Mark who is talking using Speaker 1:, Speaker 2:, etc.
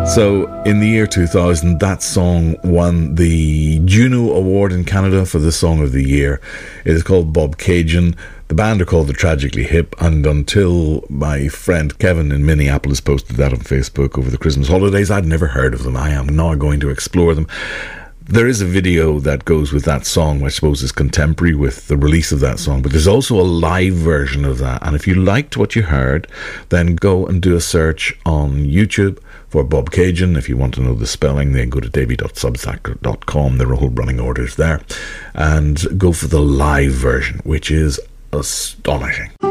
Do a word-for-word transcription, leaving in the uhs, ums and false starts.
Speaker 1: So, in the year two thousand, that song won the Juno Award in Canada for the Song of the Year. It is called Bobcaygeon. The band are called The Tragically Hip, and until my friend Kevin in Minneapolis posted that on Facebook over the Christmas holidays, I'd never heard of them. I am now going to explore them. There is a video that goes with that song, which I suppose is contemporary with the release of that song, but there's also a live version of that. And if you liked what you heard, then go and do a search on YouTube for Bobcaygeon. If you want to know the spelling, then go to davy dot substack dot com. There are whole running orders there. And go for the live version, which is astonishing.